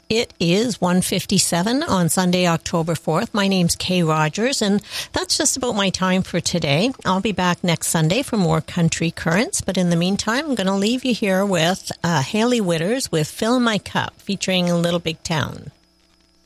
It is 1:57 on Sunday, October 4th. My name's Kay Rogers, and that's just about my time for today. I'll be back next Sunday for more country currents, but in the meantime, I'm going to leave you here with Hayley Whitters with Fill My Cup, featuring Little Big Town.